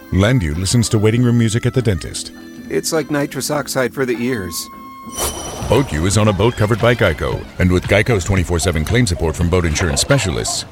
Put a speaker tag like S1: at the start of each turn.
S1: Landu listens to waiting room music at the dentist.
S2: It's like nitrous oxide for the ears.
S1: BoatU is on a boat covered by Geico. And with Geico's 24/7 claim support from boat insurance specialists,